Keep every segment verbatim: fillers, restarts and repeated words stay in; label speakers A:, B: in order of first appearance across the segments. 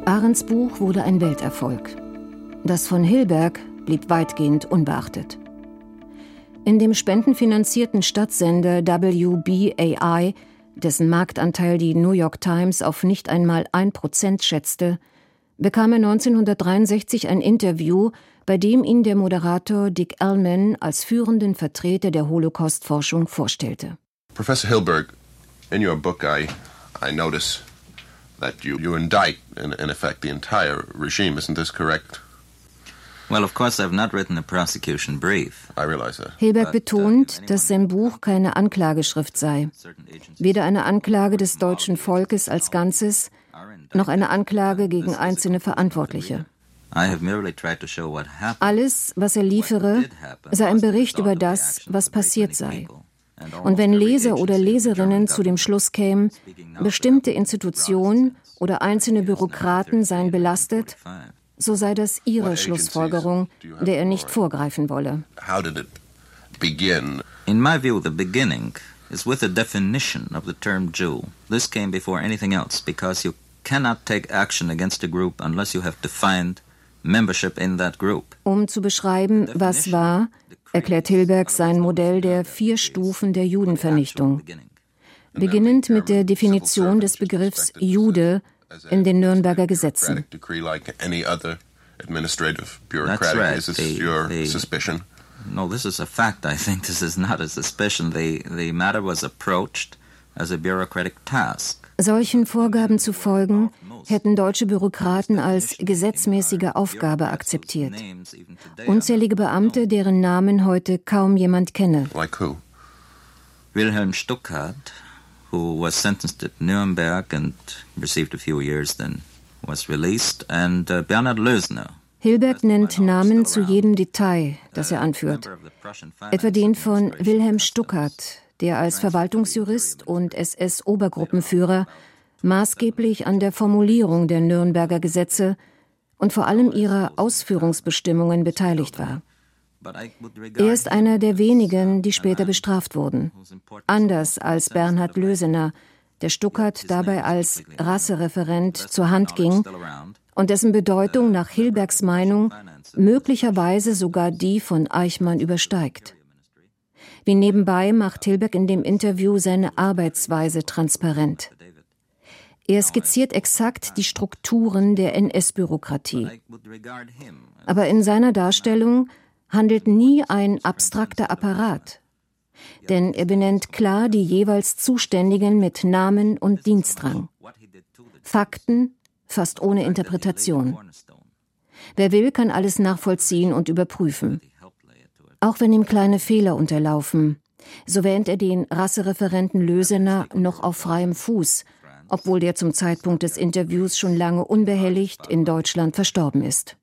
A: Arendts Buch wurde ein Welterfolg. Das von Hilberg blieb weitgehend unbeachtet. In dem spendenfinanzierten Stadtsender W B A I, dessen Marktanteil die New York Times auf nicht einmal ein Prozent schätzte, bekam er neunzehnhundertdreiundsechzig ein Interview, bei dem ihn der Moderator Dick Ellman als führenden Vertreter der Holocaust-Forschung vorstellte.
B: Professor Hilberg, in your book I, I notice that you, you indict, in, in effect, the entire regime. Isn't this correct?
C: Well, of course, I've not written a prosecution brief.
B: I realize that.
A: Hilberg betont, dass sein Buch keine Anklageschrift sei. Weder eine Anklage des deutschen Volkes als Ganzes, noch eine Anklage gegen einzelne Verantwortliche. Alles, was er liefere, sei ein Bericht über das, was passiert sei. Und wenn Leser oder Leserinnen zu dem Schluss kämen, bestimmte Institutionen oder einzelne Bürokraten seien belastet, so sei das ihre Schlussfolgerung, der er nicht vorgreifen wolle.
C: In my view, the beginning is with the definition of the term Jew. This came before anything else, because you cannot take action against a group unless you have defined membership in that group.
A: Um zu beschreiben, was war, erklärt Hilberg sein Modell der vier Stufen der Judenvernichtung. Beginnend mit der Definition des Begriffs Jude in den Nürnberger Gesetzen.
C: That's right. The, the, no, this is a fact. I think this is not a suspicion. The, the matter was approached as a bureaucratic task.
A: Solchen Vorgaben zu folgen, hätten deutsche Bürokraten als gesetzmäßige Aufgabe akzeptiert. Unzählige Beamte, deren Namen heute kaum jemand kenne.
B: Like who?
C: Wilhelm Stuckart, who was sentenced at Nuremberg and received a few years, then was released, and uh, Bernhard Lösner.
A: Hilberg nennt Namen zu jedem Detail, das er anführt. Etwa den von Wilhelm Stuckart, der als Verwaltungsjurist und S S-Obergruppenführer maßgeblich an der Formulierung der Nürnberger Gesetze und vor allem ihrer Ausführungsbestimmungen beteiligt war. Er ist einer der wenigen, die später bestraft wurden. Anders als Bernhard Lösener, der Stuckart dabei als Rassereferent zur Hand ging und dessen Bedeutung nach Hilbergs Meinung möglicherweise sogar die von Eichmann übersteigt. Wie nebenbei macht Hilberg in dem Interview seine Arbeitsweise transparent. Er skizziert exakt die Strukturen der N S-Bürokratie. Aber in seiner Darstellung handelt nie ein abstrakter Apparat. Denn er benennt klar die jeweils Zuständigen mit Namen und Dienstrang. Fakten, fast ohne Interpretation. Wer will, kann alles nachvollziehen und überprüfen. Auch wenn ihm kleine Fehler unterlaufen, so wähnt er den Rassereferenten Lösener noch auf freiem Fuß, obwohl der zum Zeitpunkt des Interviews schon lange unbehelligt in Deutschland verstorben ist.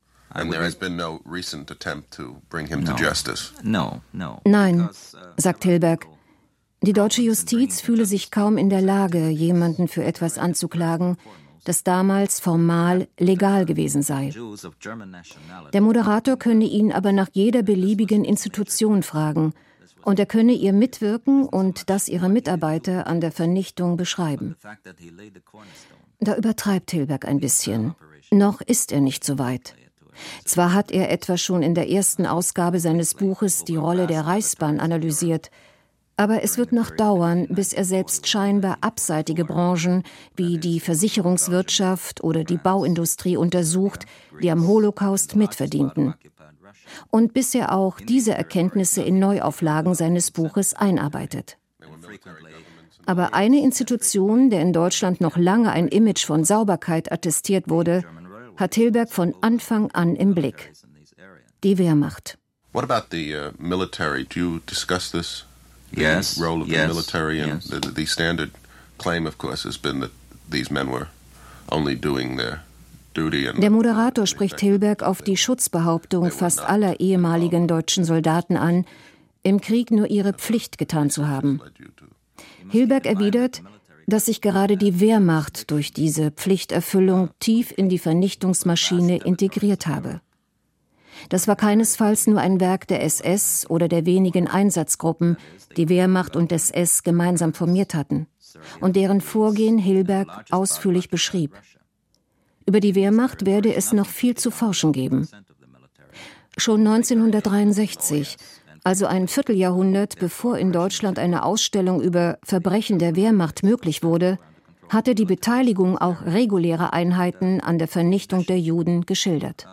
A: Nein, sagt Hilberg, die deutsche Justiz fühle sich kaum in der Lage, jemanden für etwas anzuklagen, das damals formal legal gewesen sei. Der Moderator könne ihn aber nach jeder beliebigen Institution fragen und er könne ihr mitwirken und das ihrer Mitarbeiter an der Vernichtung beschreiben. Da übertreibt Hilberg ein bisschen. Noch ist er nicht so weit. Zwar hat er etwa schon in der ersten Ausgabe seines Buches die Rolle der Reichsbahn analysiert, aber es wird noch dauern, bis er selbst scheinbar abseitige Branchen wie die Versicherungswirtschaft oder die Bauindustrie untersucht, die am Holocaust mitverdienten. Und bis er auch diese Erkenntnisse in Neuauflagen seines Buches einarbeitet. Aber eine Institution, der in Deutschland noch lange ein Image von Sauberkeit attestiert wurde, hat Hilberg von Anfang an im Blick. Die Wehrmacht.
B: What about the uh, military? Do you discuss this? The
C: yes,
B: role of
C: yes,
B: the military and
C: yes.
B: the, the standard claim, of course, has been that these men were only doing their duty. And
A: Der Moderator spricht Hilberg auf die Schutzbehauptung fast aller ehemaligen deutschen Soldaten an, im Krieg nur ihre Pflicht getan zu haben. Hilberg erwidert, dass sich gerade die Wehrmacht durch diese Pflichterfüllung tief in die Vernichtungsmaschine integriert habe. Das war keinesfalls nur ein Werk der S S oder der wenigen Einsatzgruppen, die Wehrmacht und S S gemeinsam formiert hatten und deren Vorgehen Hilberg ausführlich beschrieb. Über die Wehrmacht werde es noch viel zu forschen geben. Schon neunzehnhundertdreiundsechzig, also ein Vierteljahrhundert bevor in Deutschland eine Ausstellung über Verbrechen der Wehrmacht möglich wurde, hatte die Beteiligung auch regulärer Einheiten an der Vernichtung der Juden geschildert.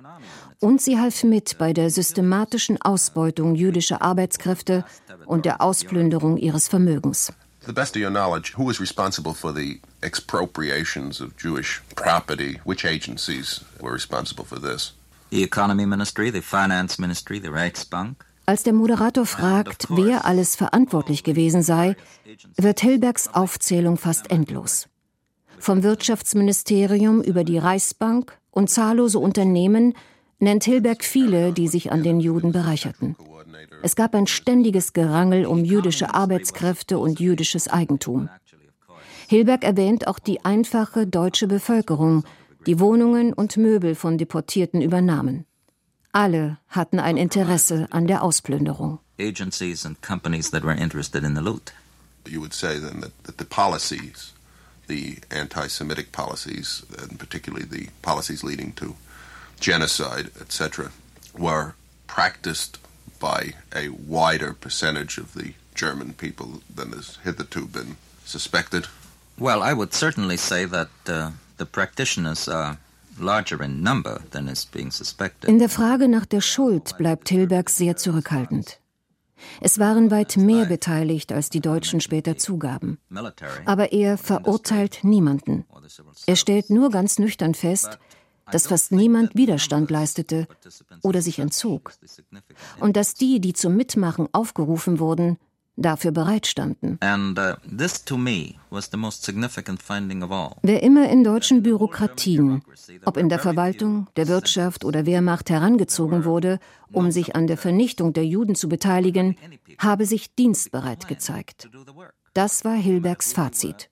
A: Und sie half mit bei der systematischen Ausbeutung jüdischer Arbeitskräfte und der Ausplünderung ihres Vermögens.
B: To the best of your knowledge, who was responsible for the expropriations of Jewish property? Which agencies were responsible for this?
C: The Economy Ministry, the Finance Ministry, the Reichsbank.
A: Als der Moderator fragt, wer alles verantwortlich gewesen sei, wird Hilbergs Aufzählung fast endlos. Vom Wirtschaftsministerium über die Reichsbank und zahllose Unternehmen nennt Hilberg viele, die sich an den Juden bereicherten. Es gab ein ständiges Gerangel um jüdische Arbeitskräfte und jüdisches Eigentum. Hilberg erwähnt auch die einfache deutsche Bevölkerung, die Wohnungen und Möbel von Deportierten übernahmen. Alle hatten ein Interesse an der Ausplünderung.
C: Agencies and companies that were interested in the loot.
B: You would say then that, that the policies, the anti-Semitic policies, and particularly the policies leading to genocide, et cetera, were practiced by a wider percentage of the German people than has hitherto been suspected?
C: Well, I would certainly say that uh, the practitioners are larger in number than is being suspected.
A: In der Frage nach der Schuld bleibt Hilberg sehr zurückhaltend. Es waren weit mehr beteiligt, als die Deutschen später zugaben. Aber er verurteilt niemanden. Er stellt nur ganz nüchtern fest, dass fast niemand Widerstand leistete oder sich entzog. Und dass die, die zum Mitmachen aufgerufen wurden, dafür bereitstanden.
C: And, uh, this to me was the most significant finding of all.
A: Wer immer in deutschen Bürokratien, ob in der Verwaltung, der Wirtschaft oder Wehrmacht herangezogen wurde, um sich an der Vernichtung der Juden zu beteiligen, habe sich dienstbereit gezeigt. Das war Hilbergs Fazit.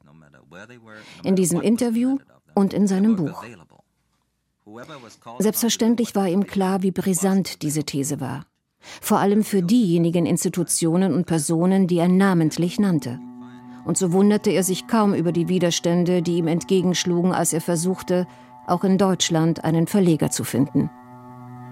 A: In diesem Interview und in seinem Buch. Selbstverständlich war ihm klar, wie brisant diese These war. Vor allem für diejenigen Institutionen und Personen, die er namentlich nannte. Und so wunderte er sich kaum über die Widerstände, die ihm entgegenschlugen, als er versuchte, auch in Deutschland einen Verleger zu finden.